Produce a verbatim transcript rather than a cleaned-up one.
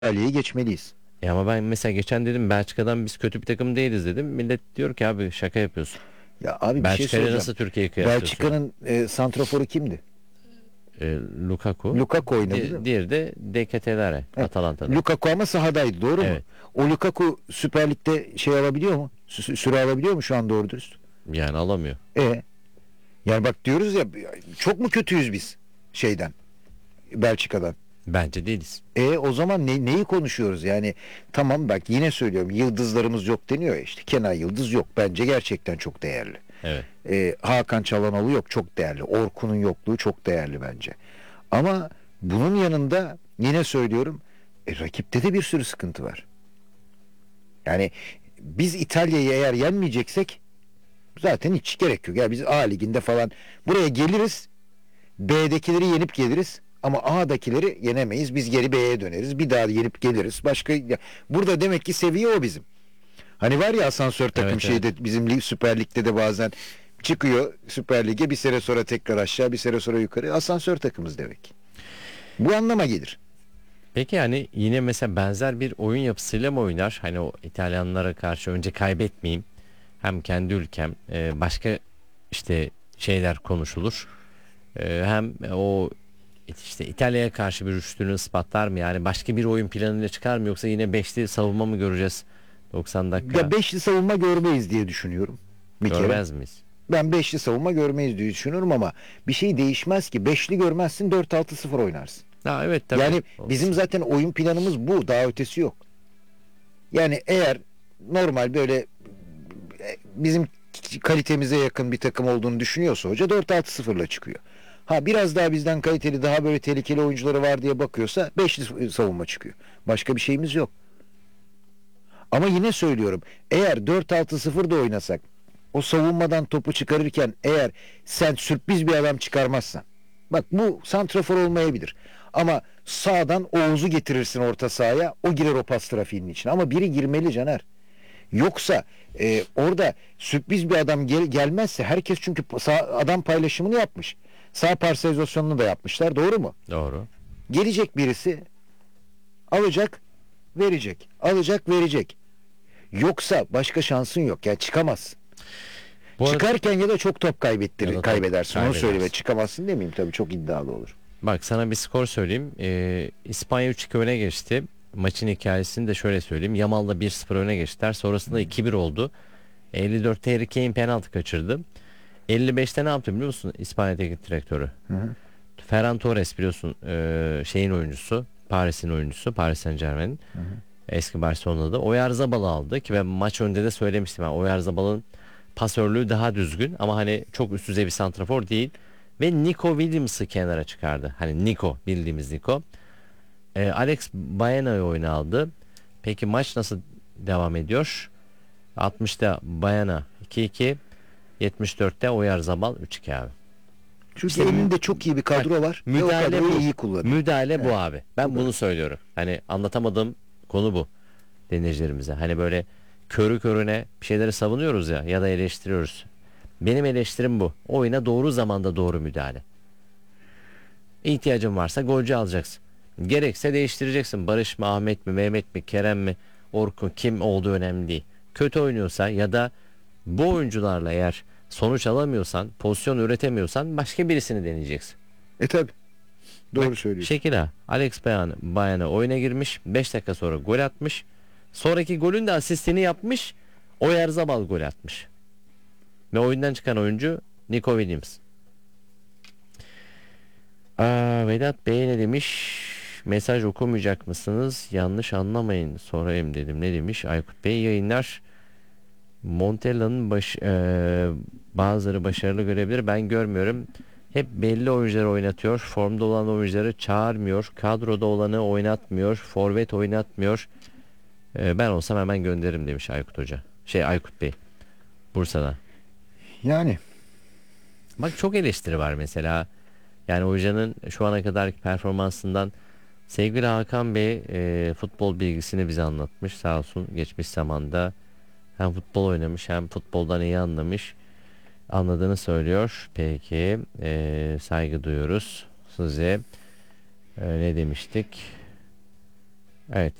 İtalya'yı geçmeliyiz. E ama ben mesela geçen dedim Belçika'dan biz kötü bir takım değiliz dedim. Millet diyor ki abi şaka yapıyorsun. Ya abi bir şey Belçika ile soracağım. nasıl Türkiye'yi kıyaslıyorsun? Belçika'nın e, santraforu kimdi? E, Lukaku. Lukaku oynadı değil Di- mi? diğeri de De Ketelare Evet. Atalanta'da. Lukaku ama sahadaydı, doğru mu? Evet. O Lukaku Süper Lig'de şey alabiliyor mu? Sü- süre alabiliyor mu şu an doğru dürüst? Yani alamıyor. E yani bak diyoruz ya, çok mu kötüyüz biz şeyden, Belçika'dan? Bence değiliz. E o zaman ne, neyi konuşuyoruz? Yani tamam, bak yine söylüyorum, yıldızlarımız yok deniyor ya, işte Kenan Yıldız yok. Bence gerçekten çok değerli. Evet. E, Hakan Çalhanoğlu yok, çok değerli. Orkun'un yokluğu çok değerli bence. Ama bunun yanında yine söylüyorum, e, rakipte de bir sürü sıkıntı var. Yani biz İtalya'yı eğer yenmeyeceksek zaten hiç gerek yok. Yani biz A liginde falan buraya geliriz, B'dekileri yenip geliriz. Ama A'dakileri yenemeyiz. Biz geri B'ye döneriz. Bir daha yenip geliriz. Başka ya, burada demek ki seviye o bizim. Hani var ya asansör takım Evet, evet. şeyde, bizim lig, Süper Lig'de de bazen çıkıyor Süper Lig'e, bir sene sonra tekrar aşağı, bir sene sonra yukarı. Asansör takımız demek. Bu anlama gelir. Peki yani yine mesela benzer bir oyun yapısıyla mı oynar? Hani o İtalyanlara karşı önce kaybetmeyeyim. Hem kendi ülkem e, başka işte şeyler konuşulur. E, hem o işte İtalya'ya karşı bir üstünlüğünü ispatlar mı? Yani başka bir oyun planıyla çıkar mı? Yoksa yine beşli savunma mı göreceğiz? doksan Ya dakika beşli savunma görmeyiz diye düşünüyorum. Bir kere. görmez miyiz? Ben beşli savunma görmeyiz diye düşünüyorum ama bir şey değişmez ki. Beşli görmezsin, dört altı sıfır oynarsın. Ha, evet tabii. Yani bizim zaten oyun planımız bu. Daha ötesi yok. Yani eğer normal böyle e, bizim kalitemize yakın bir takım olduğunu düşünüyorsa hoca, dört altı sıfırla çıkıyor. Ha biraz daha bizden kaliteli, daha böyle tehlikeli oyuncuları var diye bakıyorsa beşli savunma çıkıyor. Başka bir şeyimiz yok. Ama yine söylüyorum, eğer dört altı sıfır da oynasak, o savunmadan topu çıkarırken eğer sen sürpriz bir adam çıkarmazsan, bak bu santrafor olmayabilir. Ama sağdan Oğuz'u getirirsin orta sahaya, o girer o pas trafiğinin içine. Ama biri girmeli Caner. Yoksa e, orada sürpriz bir adam gel, gelmezse, herkes çünkü sağ, adam paylaşımını yapmış. Sağ parselizasyonunu da yapmışlar, doğru mu? Doğru. Gelecek birisi, alacak, verecek. Alacak, verecek. Yoksa başka şansın yok. Yani çıkamazsın. Bu arada Çıkarken ya da çok top ya kaybettir, da top kaybedersin. Onu söyle ve kaybedersin. çıkamazsın demeyeyim, tabii çok iddialı olur. Bak sana bir skor söyleyeyim. Ee, İspanya üç iki öne geçti. Maçın hikayesini de şöyle söyleyeyim. Yamal'la bir sıfır öne geçtiler. Sonrasında iki bir oldu. elli dörtte Harry Kane penaltı kaçırdı. elli beşte ne yaptı biliyor musun İspanya teknik direktörü? Hı hı. Ferran Torres biliyorsun ee, şeyin oyuncusu. Paris'in oyuncusu. Paris Saint-Germain'in. Hı hı. Eski Barcelona'da. Oyarzabal'ı aldı ki ben maç önünde de söylemiştim. Yani Oyarzabal'ın pasörlüğü daha düzgün ama hani çok üst düzey bir santrafor değil. Ve Nico Williams'ı kenara çıkardı. Hani Nico, bildiğimiz Nico. Ee, Alex Baena'yı oyuna aldı. Peki maç nasıl devam ediyor? altmışta Baena iki iki, yetmiş dörtte Oyarzabal üç iki abi. Çünkü İşte mü- elinde çok iyi bir kadro bak, var ve o müdahale kadroyu bu. iyi kullanıyor. Müdahale bu Evet, abi. Ben bu bunu kadar. söylüyorum. Hani anlatamadığım konu bu dinleyicilerimize. Hani böyle körü körüne bir şeyleri savunuyoruz ya ya da eleştiriyoruz. Benim eleştirim bu. Oyuna doğru zamanda doğru müdahale. İhtiyacın varsa golcü alacaksın. Gerekse değiştireceksin. Barış mı, Ahmet mi, Mehmet mi, Kerem mi, Orkun kim olduğu önemli değil. Kötü oynuyorsa ya da bu oyuncularla eğer sonuç alamıyorsan, pozisyon üretemiyorsan başka birisini deneyeceksin. E tabi. Doğru Bak söylüyorsun. Şekila, Alex Bayan, Bayan'a oyuna girmiş. beş dakika sonra gol atmış. Sonraki golün de asistini yapmış. Oyarzabal gol atmış. Ve oyundan çıkan oyuncu Nico Williams. Aa, Vedat Bey ne demiş? Mesaj okumayacak mısınız? Yanlış anlamayın. Sorayım dedim. Ne demiş? Aykut Bey yayınlar. Montella'nın baş, eee, bazıları başarılı görebilir. Ben görmüyorum. Hep belli oyuncuları oynatıyor. Formda olan oyuncuları çağırmıyor. Kadroda olanı oynatmıyor. Forvet oynatmıyor. Eee, ben olsam hemen gönderirim demiş Aykut Hoca. Şey Aykut Bey. Bursa'da. Yani Bak çok eleştiri var mesela. Yani hocanın şu ana kadarki performansından sevgili Hakan Bey e, futbol bilgisini bize anlatmış. Sağ olsun geçmiş zamanda hem futbol oynamış hem futboldan iyi anlamış. Anladığını söylüyor. Peki e, saygı duyuyoruz size. E, ne demiştik? Evet.